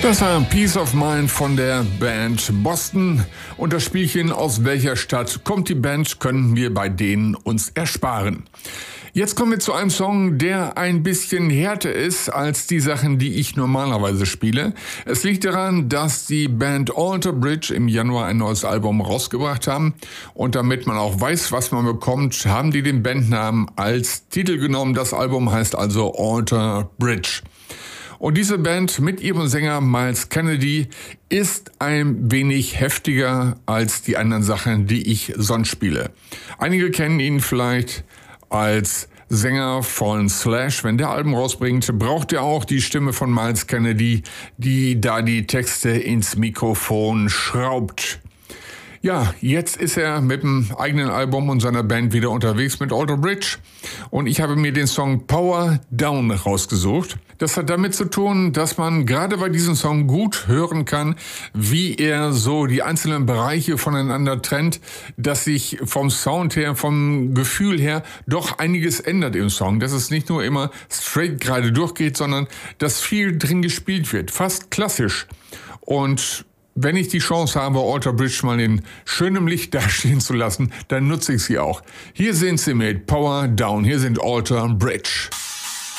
Das war Peace of Mind von der Band Boston. Und das Spielchen, aus welcher Stadt kommt die Band, können wir bei denen uns ersparen. Jetzt kommen wir zu einem Song, der ein bisschen härter ist als die Sachen, die ich normalerweise spiele. Es liegt daran, dass die Band Alter Bridge im Januar ein neues Album rausgebracht haben. Und damit man auch weiß, was man bekommt, haben die den Bandnamen als Titel genommen. Das Album heißt also Alter Bridge. Und diese Band mit ihrem Sänger Myles Kennedy ist ein wenig heftiger als die anderen Sachen, die ich sonst spiele. Einige kennen ihn vielleicht als Sänger von Slash. Wenn der Alben rausbringt, braucht er auch die Stimme von Myles Kennedy, die da die Texte ins Mikrofon schraubt. Ja, jetzt ist er mit dem eigenen Album und seiner Band wieder unterwegs mit Alter Bridge. Und ich habe mir den Song Power Down rausgesucht. Das hat damit zu tun, dass man gerade bei diesem Song gut hören kann, wie er so die einzelnen Bereiche voneinander trennt, dass sich vom Sound her, vom Gefühl her doch einiges ändert im Song. Dass es nicht nur immer straight gerade durchgeht, sondern dass viel drin gespielt wird. Fast klassisch. Und wenn ich die Chance habe, Alter Bridge mal in schönem Licht dastehen zu lassen, dann nutze ich sie auch. Hier sind sie mit Power Down. Hier sind Alter Bridge.